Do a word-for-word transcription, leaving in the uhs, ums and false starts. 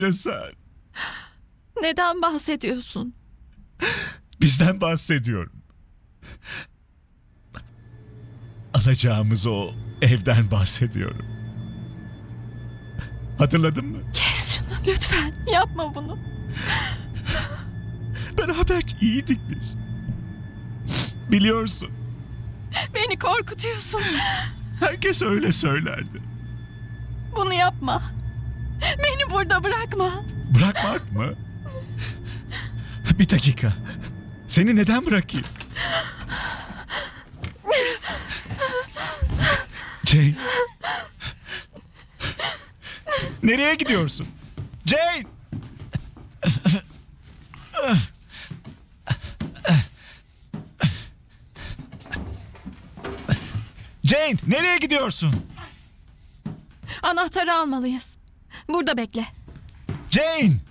sen. Neden bahsediyorsun? Bizden bahsediyorum. Alacağımız o evden bahsediyorum. Hatırladın mı? Kes şunu lütfen. Yapma bunu. Beraber iyiydik biz. Biliyorsun. Beni korkutuyorsun. Herkes öyle söylerdi. Bunu yapma. Beni burada bırakma. Bırakmak mı? Bir dakika. Seni neden bırakayım? Jane. Nereye gidiyorsun? Jane! Jane, nereye gidiyorsun? Anahtarı almalıyız. Burada bekle. Jane!